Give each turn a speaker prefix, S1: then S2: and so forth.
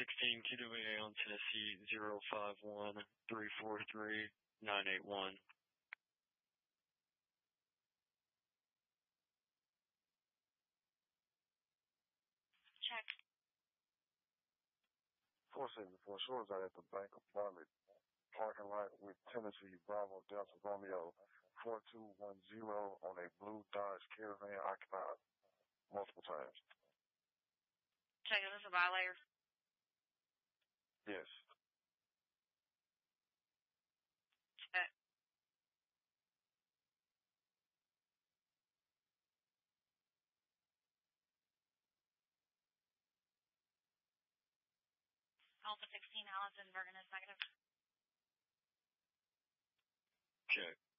S1: 16 QWA on Tennessee 051-343-981.
S2: Check.
S3: 474 Shores out at the Bank of Bartlett parking lot with Tennessee Bravo Delta Romeo 4210 on a blue Dodge Caravan occupied multiple times.
S2: Check, is this a violator?
S3: Yes.
S2: Check. Alpha 16, Allison, Bergen is negative.
S1: Check.